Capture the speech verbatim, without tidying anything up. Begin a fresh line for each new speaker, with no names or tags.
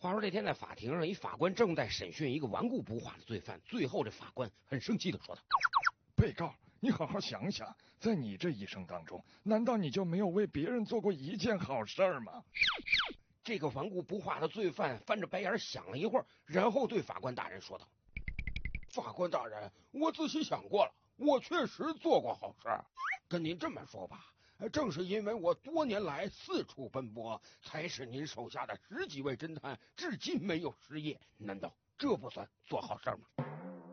话说这天在法庭上，一法官正在审讯一个顽固不化的罪犯，最后这法官很生气的说道：“
被告，你好好想想，在你这一生当中，难道你就没有为别人做过一件好事吗？”
这个顽固不化的罪犯翻着白眼想了一会儿，然后对法官大人说道：“法官大人，我仔细想过了，我确实做过好事。跟您这么说吧，正是因为我多年来四处奔波，才使您手下的十几位侦探至今没有失业。难道这不算做好事吗？”